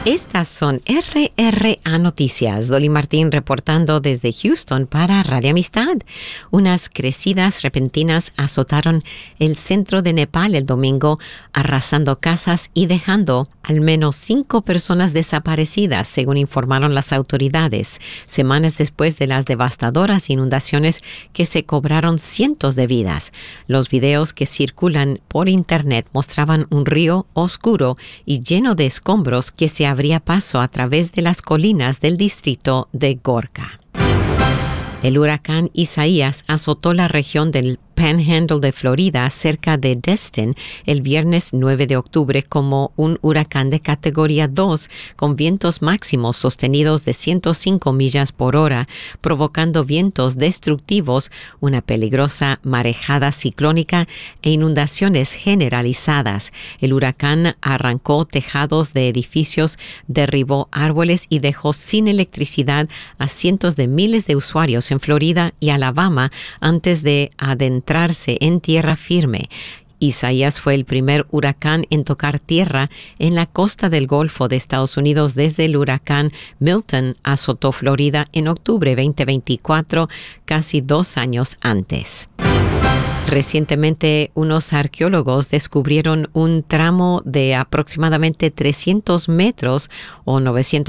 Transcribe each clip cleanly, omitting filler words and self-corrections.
Estas son RRA Noticias. Dolly Martín reportando desde Houston para Radio Amistad. Unas crecidas repentinas azotaron el centro de Nepal el domingo, arrasando casas y dejando al menos 5 personas desaparecidas, según informaron las autoridades, semanas después de las devastadoras inundaciones que se cobraron cientos de vidas. Los videos que circulan por internet mostraban un río oscuro y lleno de escombros que se abría paso a través de las colinas del distrito de Gorka. El huracán Isaías azotó la región del Panhandle de Florida, cerca de Destin, el viernes 9 de octubre como un huracán de categoría 2, con vientos máximos sostenidos de 105 millas por hora, provocando vientos destructivos, una peligrosa marejada ciclónica e inundaciones generalizadas. El huracán arrancó tejados de edificios, derribó árboles y dejó sin electricidad a cientos de miles de usuarios en Florida y Alabama antes de adentrarse en tierra firme. Isaías fue el primer huracán en tocar tierra en la costa del Golfo de Estados Unidos desde el huracán Milton azotó Florida en octubre 2024, casi 2 años antes. Recientemente, unos arqueólogos descubrieron un tramo de aproximadamente 300 metros o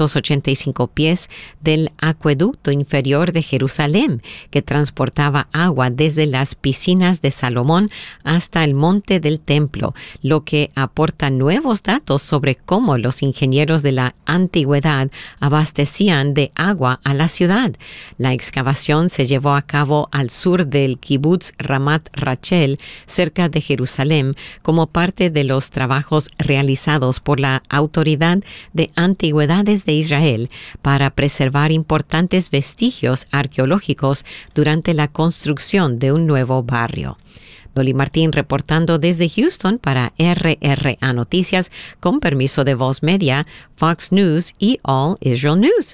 985 pies del acueducto inferior de Jerusalén, que transportaba agua desde las piscinas de Salomón hasta el monte del templo, lo que aporta nuevos datos sobre cómo los ingenieros de la antigüedad abastecían de agua a la ciudad. La excavación se llevó a cabo al sur del kibutz Ramat Rachel, cerca de Jerusalén, como parte de los trabajos realizados por la Autoridad de Antigüedades de Israel para preservar importantes vestigios arqueológicos durante la construcción de un nuevo barrio. Dolly Martín reportando desde Houston para RRA Noticias, con permiso de Voz Media, Fox News y All Israel News.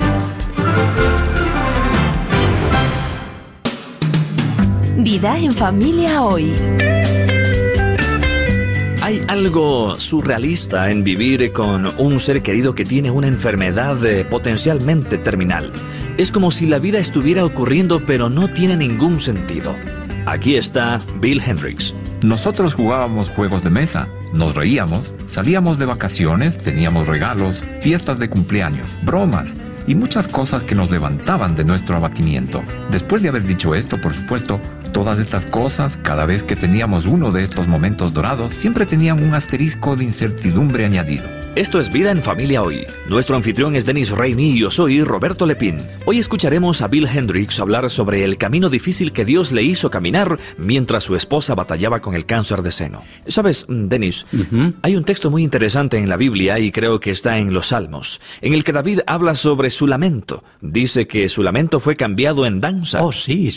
Vida en familia hoy. Hay algo surrealista en vivir con un ser querido que tiene una enfermedad potencialmente terminal. Es como si la vida estuviera ocurriendo pero no tiene ningún sentido. Aquí está Bill Hendricks. Nosotros jugábamos juegos de mesa, nos reíamos, salíamos de vacaciones, teníamos regalos, fiestas de cumpleaños, bromas y muchas cosas que nos levantaban de nuestro abatimiento. Después de haber dicho esto, por supuesto, todas estas cosas, cada vez que teníamos uno de estos momentos dorados, siempre tenían un asterisco de incertidumbre añadido. Esto es Vida en Familia Hoy. Nuestro anfitrión es Dennis Rainey y yo soy Roberto Lepín. Hoy escucharemos a Bill Hendricks hablar sobre el camino difícil que Dios le hizo caminar mientras su esposa batallaba con el cáncer de seno. ¿Sabes, Dennis? Hay un texto muy interesante en la Biblia y creo que está en los Salmos, en el que David habla sobre su lamento. Dice que su lamento fue cambiado en danza. Oh, sí.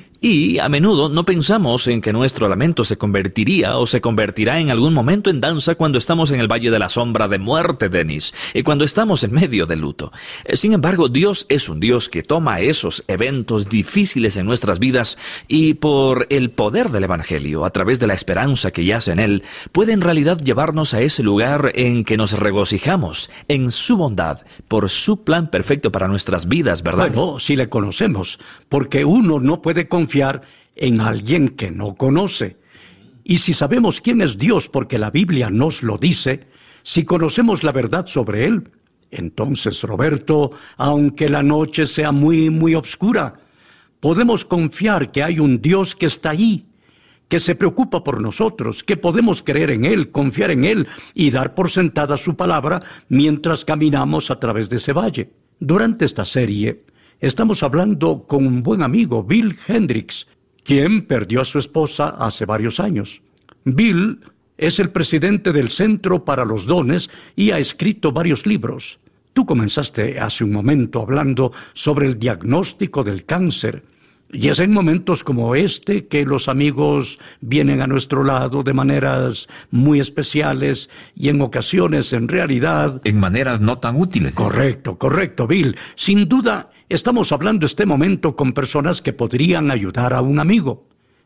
Y a menudo no pensamos en que nuestro lamento se convertiría o se convertirá en algún momento en danza cuando estamos en el valle de la sombra de muerte, Dennis, y cuando estamos en medio del luto. Sin embargo, Dios es un Dios que toma esos eventos difíciles en nuestras vidas y por el poder del Evangelio, a través de la esperanza que yace en Él, puede en realidad llevarnos a ese lugar en que nos regocijamos en su bondad, por su plan perfecto para nuestras vidas, ¿verdad? Bueno, si le conocemos, porque uno no puede confiar en alguien que no conoce. Y si sabemos quién es Dios porque la Biblia nos lo dice, si conocemos la verdad sobre Él, entonces, Roberto, aunque la noche sea muy oscura, podemos confiar que hay un Dios que está ahí, que se preocupa por nosotros, que podemos creer en Él, confiar en Él y dar por sentada su palabra mientras caminamos a través de ese valle. Durante esta serie, estamos hablando con un buen amigo, Bill Hendricks, quien perdió a su esposa hace varios años. Bill es el presidente del Centro para los Dones y ha escrito varios libros. Tú comenzaste hace un momento hablando sobre el diagnóstico del cáncer. Y es en momentos como este que los amigos vienen a nuestro lado de maneras muy especiales y en ocasiones, en realidad... En maneras no tan útiles. Correcto, Bill. Sin duda, estamos hablando este momento con personas que podrían ayudar a un amigo.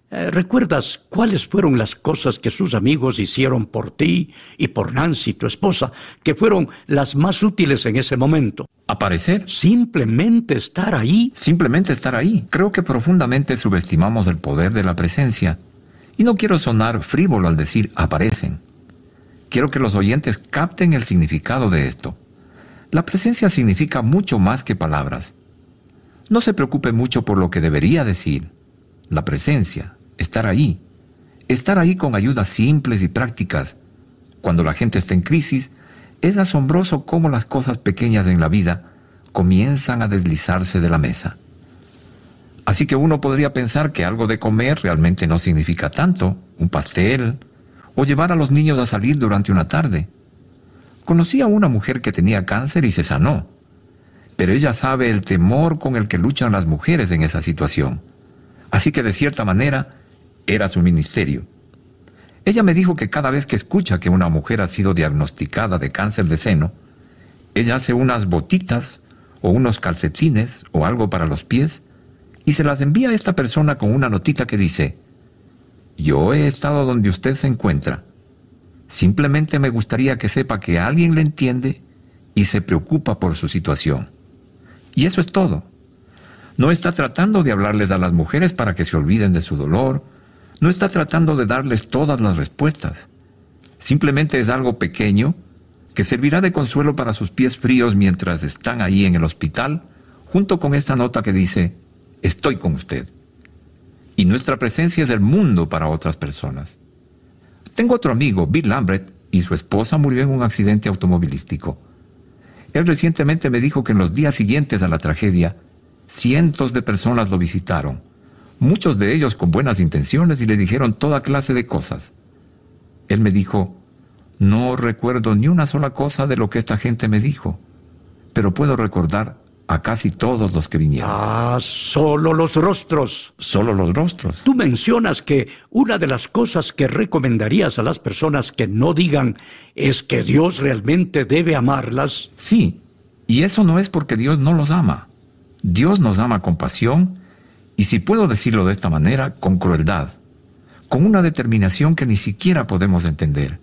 ¿Recuerdas cuáles fueron las cosas que sus amigos hicieron por ti y por Nancy, tu esposa, que fueron las más útiles en ese momento? ¿Aparecer? Simplemente estar ahí. Simplemente estar ahí. Creo que profundamente subestimamos el poder de la presencia. Y no quiero sonar frívolo al decir aparecen. Quiero que los oyentes capten el significado de esto. La presencia significa mucho más que palabras. No se preocupe mucho por lo que debería decir. La presencia, estar ahí con ayudas simples y prácticas. Cuando la gente está en crisis, es asombroso cómo las cosas pequeñas en la vida comienzan a deslizarse de la mesa. Así que uno podría pensar que algo de comer realmente no significa tanto, un pastel, o llevar a los niños a salir durante una tarde. Conocí a una mujer que tenía cáncer y se sanó, pero ella sabe el temor con el que luchan las mujeres en esa situación. Así que de cierta manera, era su ministerio. Ella me dijo que cada vez que escucha que una mujer ha sido diagnosticada de cáncer de seno, ella hace unas botitas o unos calcetines o algo para los pies y se las envía a esta persona con una notita que dice: yo he estado donde usted se encuentra. Simplemente me gustaría que sepa que alguien le entiende y se preocupa por su situación. Y eso es todo. No está tratando de hablarles a las mujeres para que se olviden de su dolor. No está tratando de darles todas las respuestas. Simplemente es algo pequeño que servirá de consuelo para sus pies fríos mientras están ahí en el hospital, junto con esta nota que dice: estoy con usted. Y nuestra presencia es el mundo para otras personas. Tengo otro amigo, Bill Lambert, y su esposa murió en un accidente automovilístico. Él recientemente me dijo que en los días siguientes a la tragedia, cientos de personas lo visitaron, muchos de ellos con buenas intenciones, y le dijeron toda clase de cosas. Él me dijo: no recuerdo ni una sola cosa de lo que esta gente me dijo, pero puedo recordar a casi todos los que vinieron. Solo los rostros. Solo los rostros. Tú mencionas que una de las cosas que recomendarías a las personas que no digan es que Dios realmente debe amarlas. Sí, y eso no es porque Dios no los ama. Dios nos ama con pasión, y si puedo decirlo de esta manera, con crueldad, con una determinación que ni siquiera podemos entender.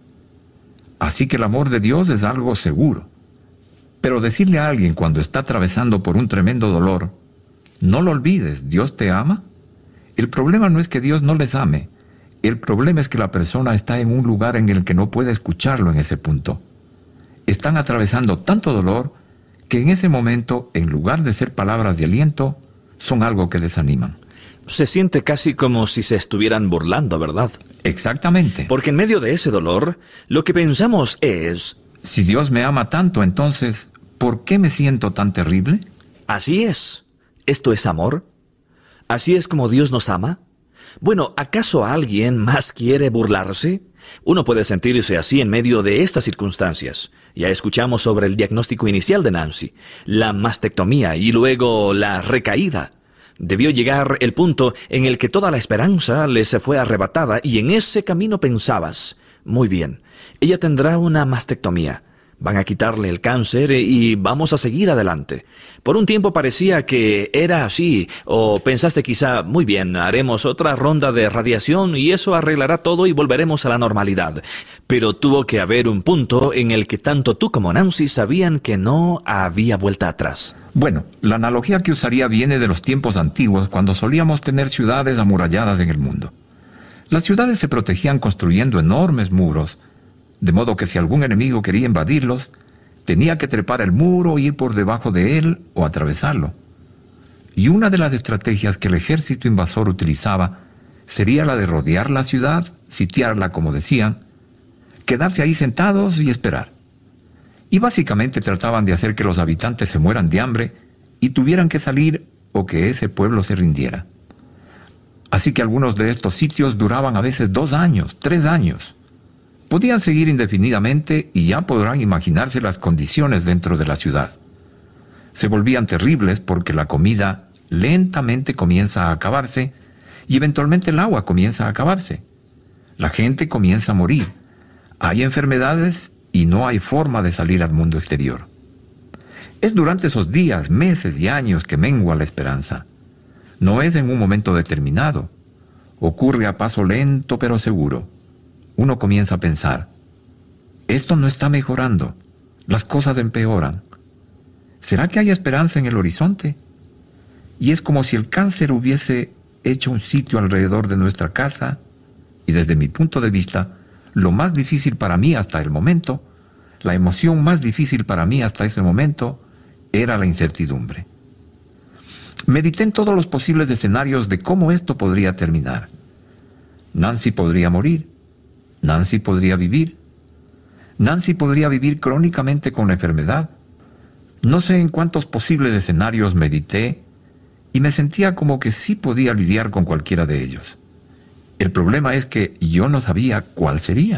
Así que el amor de Dios es algo seguro. Pero decirle a alguien cuando está atravesando por un tremendo dolor: no lo olvides, Dios te ama. El problema no es que Dios no les ame. El problema es que la persona está en un lugar en el que no puede escucharlo en ese punto. Están atravesando tanto dolor que en ese momento, en lugar de ser palabras de aliento, son algo que desaniman. Se siente casi como si se estuvieran burlando, ¿verdad? Exactamente. Porque en medio de ese dolor, lo que pensamos es: si Dios me ama tanto, entonces, ¿por qué me siento tan terrible? Así es. ¿Esto es amor? ¿Así es como Dios nos ama? Bueno, ¿acaso alguien más quiere burlarse? Uno puede sentirse así en medio de estas circunstancias. Ya escuchamos sobre el diagnóstico inicial de Nancy, la mastectomía y luego la recaída. Debió llegar el punto en el que toda la esperanza le se fue arrebatada, y en ese camino pensabas: muy bien, ella tendrá una mastectomía. Van a quitarle el cáncer y vamos a seguir adelante. Por un tiempo parecía que era así, o pensaste quizá: muy bien, haremos otra ronda de radiación y eso arreglará todo y volveremos a la normalidad. Pero tuvo que haber un punto en el que tanto tú como Nancy sabían que no había vuelta atrás. Bueno, la analogía que usaría viene de los tiempos antiguos, cuando solíamos tener ciudades amuralladas en el mundo. Las ciudades se protegían construyendo enormes muros, de modo que si algún enemigo quería invadirlos, tenía que trepar el muro, ir por debajo de él o atravesarlo. Y una de las estrategias que el ejército invasor utilizaba sería la de rodear la ciudad, sitiarla como decían, quedarse ahí sentados y esperar. Y básicamente trataban de hacer que los habitantes se mueran de hambre y tuvieran que salir o que ese pueblo se rindiera. Así que algunos de estos sitios duraban a veces 2 años, 3 años. Podían seguir indefinidamente y ya podrán imaginarse las condiciones dentro de la ciudad. Se volvían terribles porque la comida lentamente comienza a acabarse y eventualmente el agua comienza a acabarse. La gente comienza a morir. Hay enfermedades y no hay forma de salir al mundo exterior. Es durante esos días, meses y años que mengua la esperanza. No es en un momento determinado. ocurre a paso lento pero seguro. Uno comienza a pensar, esto no está mejorando, las cosas empeoran. ¿Será que hay esperanza en el horizonte? Y es como si el cáncer hubiese hecho un sitio alrededor de nuestra casa, y desde mi punto de vista, lo más difícil para mí hasta el momento, la emoción más difícil para mí hasta ese momento, era la incertidumbre. Medité en todos los posibles escenarios de cómo esto podría terminar. Nancy podría morir. Nancy podría vivir. Nancy podría vivir crónicamente con la enfermedad. No sé en cuántos posibles escenarios medité y me sentía como que sí podía lidiar con cualquiera de ellos. El problema es que yo no sabía cuál sería.